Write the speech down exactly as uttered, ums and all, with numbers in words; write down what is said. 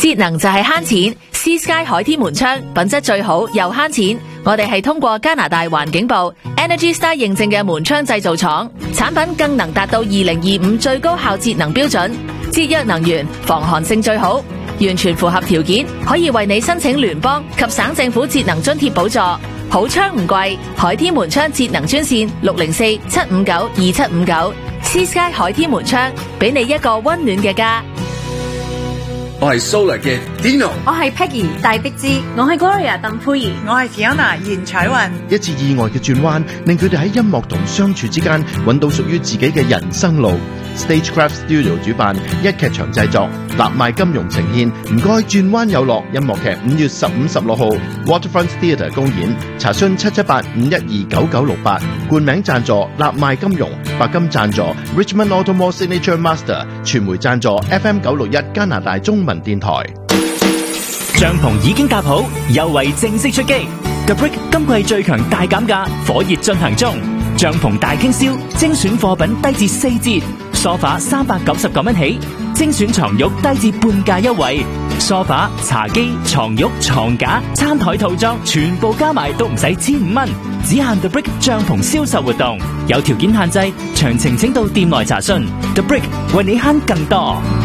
節能就係慳錢 ，Sea Sky 海天門窗品質最好又慳錢。我哋係通過加拿大環境部 Energy Star 認證嘅門窗製造廠，產品更能達到二零二五最高效節能標準，節約能源，防寒性最好，完全符合條件，可以為你申請聯邦及省政府節能津貼補助。好窗唔貴，海天門窗節能專線六零四七五九二七五九 ，Sea Sky 海天門窗，俾你一個溫暖嘅家。 我係 Solar 嘅 Dino， 我係 Peggy 戴碧芝，我係 Gloria 鄧佩儀， 我係 Fiona 嚴彩雲。 一次意外嘅轉彎，令佢哋喺音樂同相處之間揾到屬於自己嘅人生路。Stagecraft Studio 主辦一劇場製作，立賣金融呈現。唔該，轉彎有落音樂劇五月十五、十六號 Waterfront Theatre 公演，查詢七七八五一二九九六八。冠名贊助立賣金融，白金贊助 Richmond Automall Signature Master， 傳媒贊助 F M 九六一加拿大中文電台。 帳篷已經搭好，優惠正式出擊。The Brick 今季最強大減價，火熱進行中。帳篷大傾銷，精選貨品低至四折，梳化三百九十九蚊起，精選床褥低至半價優惠，梳化、茶几、床褥、床架、餐台套裝全部加埋都唔使千五蚊，只限 The Brick 帳篷銷售活動，有條件限制，詳情請到店內查詢。The Brick 為你慳更多。